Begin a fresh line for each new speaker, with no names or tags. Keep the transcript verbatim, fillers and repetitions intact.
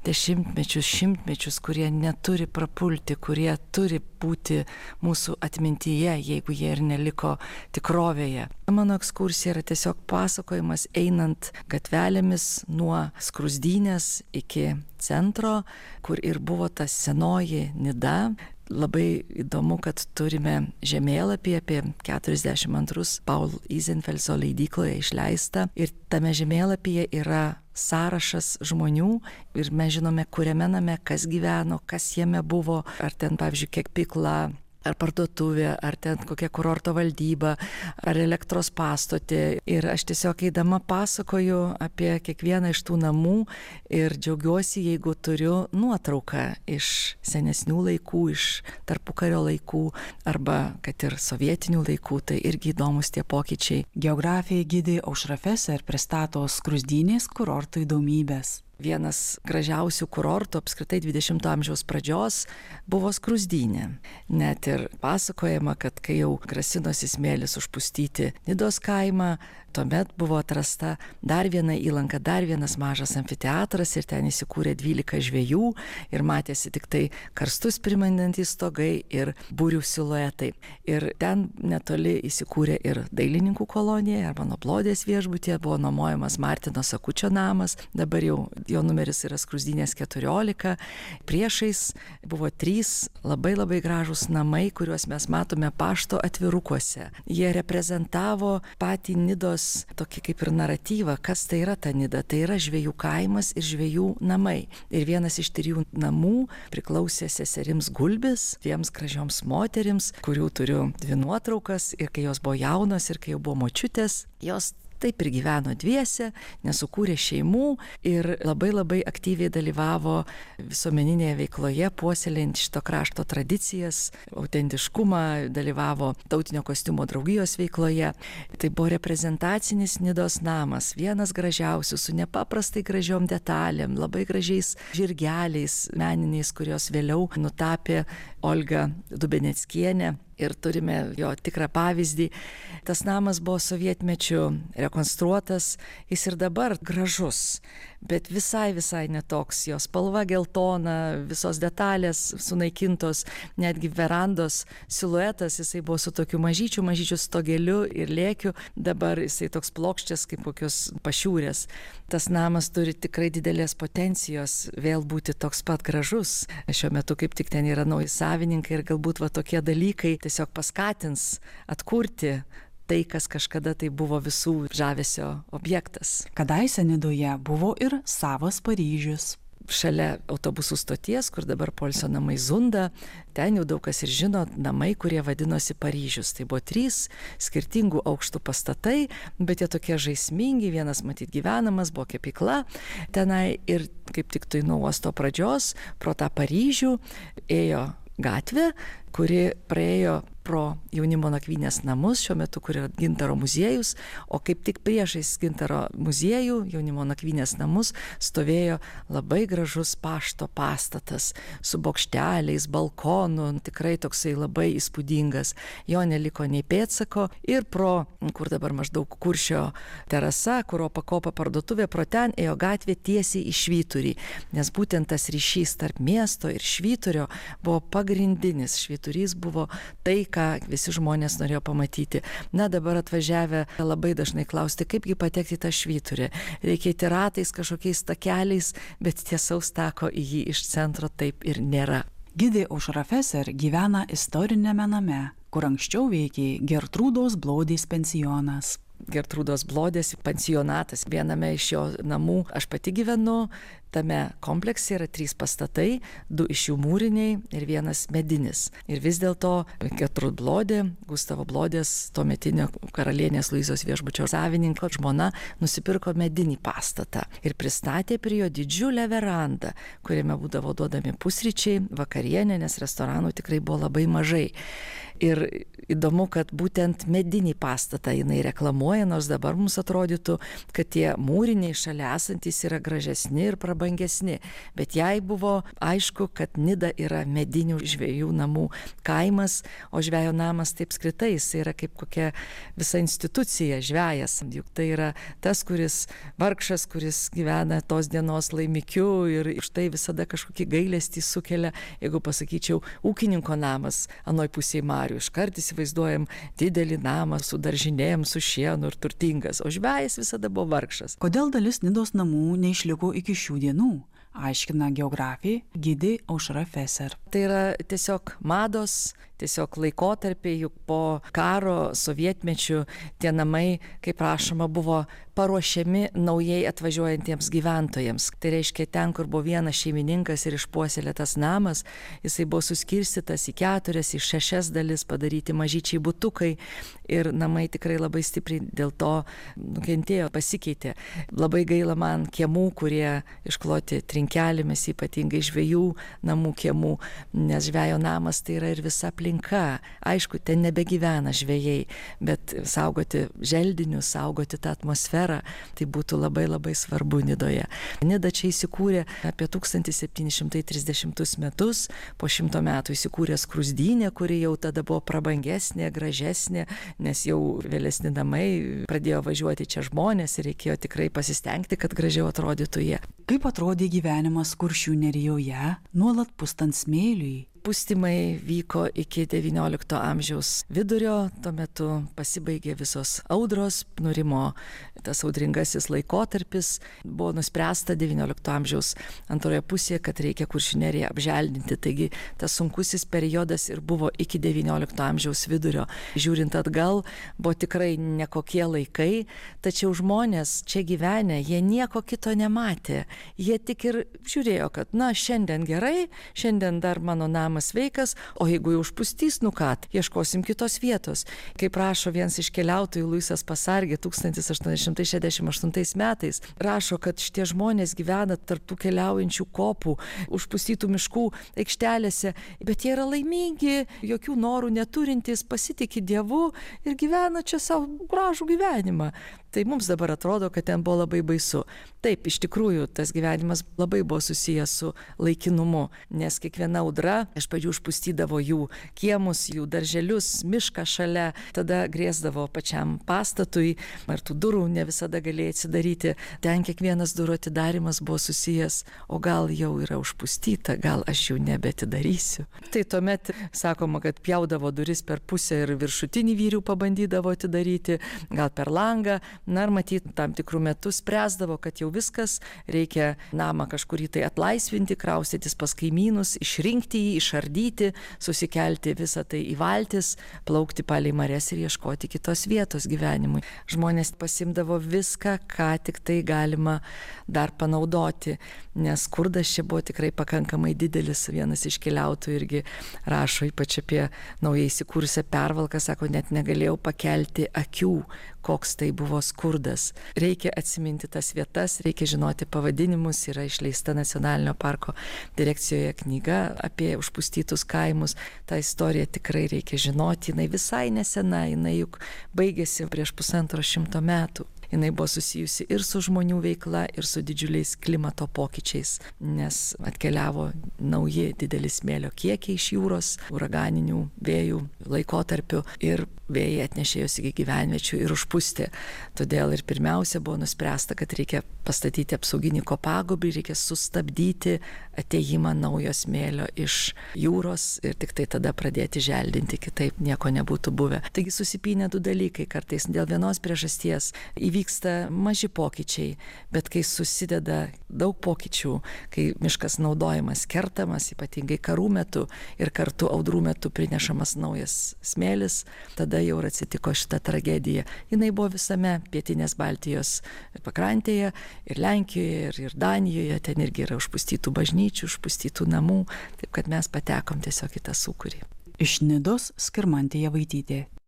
dešimtmečius, šimtmečius, kurie neturi prapulti, kurie turi būti mūsų atmintyje, jeigu jie ir neliko tikrovėje. Mano ekskursija yra tiesiog pasakojimas einant gatvelėmis nuo Skruzdynės iki centro, kur ir buvo ta senoji Nida. Labai įdomu, kad turime žemėlapį apie keturiasdešimt antrus Paul Isenfelso leidykloje išleista ir tame žemėlapyje yra sąrašas žmonių ir mes žinome, kuriame name kas gyveno, kas jame buvo, ar ten, pavyzdžiui, kepykla, ar parduotuvė, ar ten kokia kurorto valdyba, ar elektros pastotė. Ir aš tiesiog eidama pasakoju apie kiekvieną iš tų namų ir džiaugiuosi, jeigu turiu nuotrauką iš senesnių laikų, iš tarpukario laikų, arba kad ir sovietinių laikų, tai irgi įdomus tie pokyčiai.
Geografija gidė Aušra Feser pristato Skruzdynės kurorto įdomybės.
Vienas gražiausių kurortų apskritai dvidešimto amžiaus pradžios buvo Skruzdynė. Net ir pasakojama, kad kai jau grasinosi smėlis užpustyti Nidos kaimą, tuomet buvo atrasta dar viena įlanka, dar vienas mažas amfiteatras ir ten įsikūrė dvylika žvejų ir matėsi tik tai karstus primenantys stogai ir būrių siluetai. Ir ten netoli įsikūrė ir dailininkų kolonija, arba Noblodės viešbutyje buvo nuomojamas Martino Sakučio namas, dabar jau jo numeris yra Skruzdynės keturiolika. Priešais buvo trys labai labai gražūs namai, kuriuos mes matome pašto atvirukuose. Jie reprezentavo patį Nidos tokį kaip ir naratyvą, kas tai yra ta Nida. Tai yra žvejų kaimas ir žvejų namai. Ir vienas iš trijų namų priklausė seserims Gulbis, dviems gražioms moterims, kurių turiu dvi nuotraukas, ir kai jos buvo jaunos ir kai jau buvo močiutės, jos taip ir gyveno dviese, nesukūrė šeimų ir labai labai aktyviai dalyvavo visuomeninėje veikloje, puoselėjant šito krašto tradicijas, autentiškumą, dalyvavo tautinio kostiumo draugijos veikloje. Tai buvo reprezentacinis Nidos namas, vienas gražiausių, su nepaprastai gražiom detalėm, labai gražiais žirgeliais meniniais, kurios vėliau nutapė Olga Dubeneckienė. Ir turime jo tikrą pavyzdį. Tas namas buvo sovietmečiu rekonstruotas, jis ir dabar gražus, bet visai visai netoks. Jo spalva geltona, visos detalės sunaikintos, netgi verandos siluetas, jisai buvo su tokiu mažyčiu, mažyčiu stogeliu ir lėkiu, dabar jisai toks plokščias kaip kokios pašiūrės. Tas namas turi tikrai didelės potencijos vėl būti toks pat gražus. Šiuo metu kaip tik ten yra nauji savininkai ir galbūt va tokie dalykai tiesiog paskatins atkurti tai, kas kažkada tai buvo visų žavesio objektas.
Kadaise Nidoje buvo ir savas Paryžius.
Šalia autobusų stoties, kur dabar poilsio namai Zunda, ten jau daug kas ir žino, namai, kurie vadinosi Paryžius. Tai buvo trys skirtingų aukštų pastatai, bet jie tokie žaismingi, vienas matyt gyvenamas, buvo kepykla tenai ir kaip tik tai nuo uosto pradžios pro tą Paryžių ėjo gatvė, kuri praėjo pro jaunimo nakvynės namus, šiuo metu, kur yra Gintaro muziejus, o kaip tik priešais Gintaro muziejų, jaunimo nakvynės namus, stovėjo labai gražus pašto pastatas su bokšteliais, balkonu, tikrai toksai labai įspūdingas. Jo neliko nei pėdsako ir pro, kur dabar maždaug Kuršio terasa, kurio pakopa parduotuvė, pro ten ėjo gatvė tiesiai į Švyturį, nes būtent tas ryšys tarp miesto ir Švyturio buvo pagrindinis. Švyturys buvo tai, ką visi žmonės norėjo pamatyti. Na, dabar atvažiavę labai dažnai klausti, kaipgi patekti tą Švyturį. Reikia eiti ratais, kažkokiais takeliais, bet tiesaus tako į jį iš centro taip ir nėra.
Gidė Aušra Feser gyvena istorinėme name, kur anksčiau veikė Gertrūdos Blodės pensionas.
Gertrūdos Blodės pensionatas. Viename iš jo namų aš pati gyvenu. Tame komplekse yra trys pastatai, du iš jų mūriniai ir vienas medinis. Ir vis dėlto Gertrūd Blodė, Gustavo Blodės, tuometinio karalienės Luizos viešbučio savininko žmona, nusipirko medinį pastatą ir pristatė prie jo didžiulę verandą, kuriame būdavo duodami pusryčiai, vakarienė, nes restoranų tikrai buvo labai mažai. Ir įdomu, kad būtent medinį pastatą jinai reklamuoja, nors dabar mums atrodytų, kad tie mūriniai šalia esantys yra gražesni ir prabangesni. prabangesni, bet jai buvo aišku, kad Nida yra medinių žvejų namų kaimas, o žvejo namas taip skritai, jis yra kaip kokia visa institucija, žvejas, juk tai yra tas, kuris vargšas, kuris gyvena tos dienos laimikiu ir štai visada kažkokį gailestį sukelia, jeigu pasakyčiau, ūkininko namas anoj pusėje marių, iškart įsivaizduojam didelį namą su daržinėm, su šienu ir turtingas, o žvejas visada buvo vargšas.
Kodėl dalis Nidos namų neišliko iki šių dienų? Aiškina geografė gidė Aušra Feser.
Tai yra tiesiog mados, tiesiog laikotarpiai, juk po karo sovietmečių tie namai, kaip rašoma, buvo paruošiami naujai atvažiuojantiems gyventojams. Tai reiškia, ten, kur buvo vienas šeimininkas ir išpuoselėtas namas, jisai buvo suskirstytas į keturias, į šešias dalis, padaryti mažyčiai butukai ir namai tikrai labai stipriai dėl to nukentėjo, pasikeitė. Labai gaila man kiemų, kurie iškloti trinkelėmis, ypatingai žvejų namų kiemų, nes žvejo namas tai yra ir visa aplinka. Aišku, ten nebegyvena žvejai, bet saugoti želdinius, saugoti tą atmosferą, tai būtų labai labai svarbu Nidoje. Nida čia įsikūrė apie tūkstantis septyni šimtai trisdešimtus metus, po šimto metų įsikūrė skruzdynė, kuri jau tada buvo prabangesnė, gražesnė, nes jau vėlesni namai pradėjo važiuoti čia žmonės ir reikėjo tikrai pasistengti, kad gražiau atrodytų jie.
Kaip atrodė gyvenimas Kuršių nerijoje, nuolat pustant smėliui?
Pustymai vyko iki devyniolikto amžiaus vidurio, tuo metu pasibaigė visos audros, nurimo tas audringasis laikotarpis, buvo nuspręsta devyniolikto amžiaus antroje pusėje, kad reikia Kuršių neriją apželdinti, taigi tas sunkusis periodas ir buvo iki devyniolikto amžiaus vidurio. Žiūrint atgal, buvo tikrai nekokie laikai, tačiau žmonės čia gyvenę, jie nieko kito nematė, jie tik ir žiūrėjo, kad na, šiandien gerai, šiandien dar mano namas sveikas, o jeigu jau užpustys, nu ką, ieškosim kitos vietos. Kaip rašo vienas iš keliautojų Luisas Pasargė tūkstantis aštuoni šimtai šešiasdešimt aštuntais metais, rašo, kad šitie žmonės gyvena tarp tų keliaujančių kopų, užpustytų miškų aikštelėse, bet jie yra laimingi, jokių norų neturintys, pasitiki Dievu ir gyvena čia savo gražų gyvenimą. Tai mums dabar atrodo, kad ten buvo labai baisu. Taip, iš tikrųjų, tas gyvenimas labai buvo susijęs su laikinumu, nes kiekviena audra iš pradžių užpustydavo jų kiemus, jų darželius, mišką šalia, tada grėsdavo pačiam pastatui, ir tų durų ne visada galėjo atsidaryti. Ten kiekvienas durų atidarimas buvo susijęs, o gal jau yra užpustyta, gal aš jau nebeatidarysiu. Tai tuomet sakoma, kad pjaudavo duris per pusę ir viršutinį vyrių pabandydavo atidaryti, gal per langą. Na ir matyt, tam tikrų metų spręsdavo, kad jau viskas, reikia namą kažkurį tai atlaisvinti, kraustytis pas kaimynus, išrinkti jį, išardyti, susikelti visą tai į valtis, plaukti palei marias ir ieškoti kitos vietos gyvenimui. Žmonės pasimdavo viską, ką tik tai galima dar panaudoti, nes skurdas čia buvo tikrai pakankamai didelis. Vienas iš keliautojų irgi rašo ypač apie naujai įsikūrusią Pervalką, sako, net negalėjau pakelti akių, koks tai buvo skurdas. Reikia atsiminti tas vietas, reikia žinoti pavadinimus, yra išleista Nacionalinio parko direkcijoje knyga apie užpustytus kaimus. Ta istorija tikrai reikia žinoti, jinai visai nesena, jinai juk baigėsi prieš pusantro šimto metų. Jinai buvo susijusi ir su žmonių veikla, ir su didžiuliais klimato pokyčiais, nes atkeliavo nauji dideli smėlio kiekiai iš jūros, uraganinių vėjų laikotarpių ir vėjai atnešė jos iki gyvenviečių ir užpustė. Todėl ir pirmiausia buvo nuspręsta, kad reikia pastatyti apsauginį kopagūbrį, reikia sustabdyti atėjimą naujo smėlio iš jūros ir tik tai tada pradėti želdinti, kitaip nieko nebūtų buvę. Taigi susipynė du dalykai, kartais dėl vienos priežasties įvyksta maži pokyčiai, bet kai susideda daug pokyčių, kai miškas naudojamas, kertamas, ypatingai karų metu ir kartu audrų metu prinešamas naujas smėlis, tada jau ir atsitiko šita tragedija. Jinai buvo visame pietinės Baltijos pakrantėje, ir Lenkijoje, ir, ir Danijoje, ten irgi yra užpustytų bažnyčių, užpustytų namų, taip kad mes patekom tiesiog į tą sūkurį.
Iš Nidos Skirmantė Javaitytė.